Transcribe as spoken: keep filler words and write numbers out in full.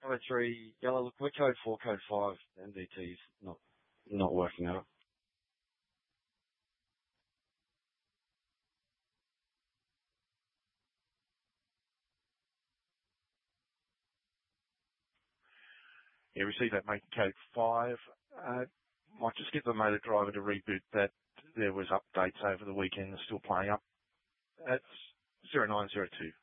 Number three, yellow. Look, we're code four, code five. M D T's not not working out. Yeah, we see that making code five. Uh, might just get the motor driver to reboot that. There was updates over the weekend. They're still playing up. That's zero nine zero two.